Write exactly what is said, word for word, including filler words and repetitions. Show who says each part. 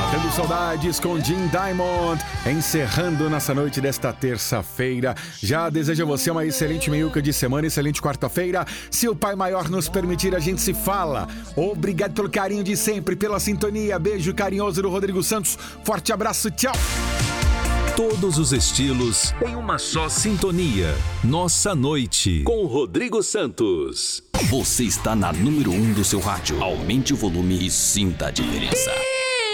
Speaker 1: Matando saudades com Jim Diamond, encerrando nossa noite desta terça-feira. Já desejo a você uma excelente meiuca de semana, excelente quarta-feira. Se o Pai Maior nos permitir, a gente se fala. Obrigado pelo carinho de sempre, pela sintonia. Beijo carinhoso do Rodrigo Santos. Forte abraço, tchau.
Speaker 2: Todos os estilos em uma só sintonia. Nossa Noite com Rodrigo Santos.
Speaker 3: Você está na número um do seu rádio. Aumente o volume e sinta a diferença.